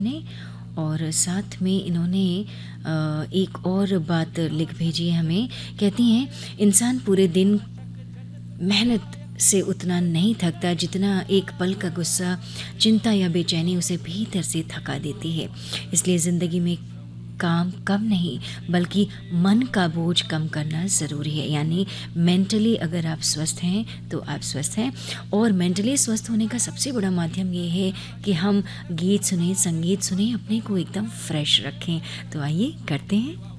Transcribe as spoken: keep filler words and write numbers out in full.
ने और साथ में इन्होंने अ, एक और बात लिख भेजी है हमें। कहती हैं इंसान पूरे दिन मेहनत से उतना नहीं थकता जितना एक पल का गुस्सा, चिंता या बेचैनी उसे भीतर से थका देती है। इसलिए ज़िंदगी में काम कम नहीं बल्कि मन का बोझ कम करना ज़रूरी है। यानी मेंटली अगर आप स्वस्थ हैं तो आप स्वस्थ हैं, और मेंटली स्वस्थ होने का सबसे बड़ा माध्यम ये है कि हम गीत सुने, संगीत सुने, अपने को एकदम फ्रेश रखें। तो आइए करते हैं